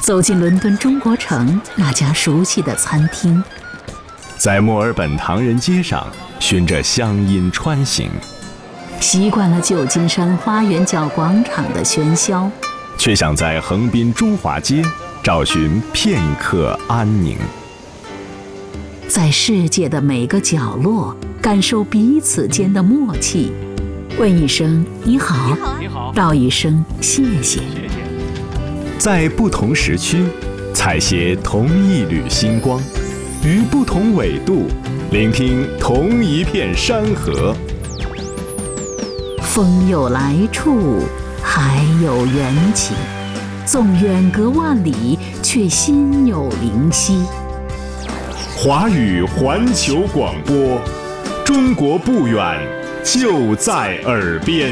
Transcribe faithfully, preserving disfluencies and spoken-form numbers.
走进伦敦中国城那家熟悉的餐厅， 在墨尔本唐人街上循着乡音穿行， 习惯了旧金山花园角广场的喧嚣， 却想在横滨中华街找寻片刻安宁。 在世界的每个角落感受彼此间的默契，问一声你好， 你好， 道一声谢谢。 在不同时区采撷同一缕星光，于不同纬度聆听同一片山河。 风有来处，海有缘起，纵远隔万里，却心有灵犀。 华语环球广播，中国不远，就在耳边。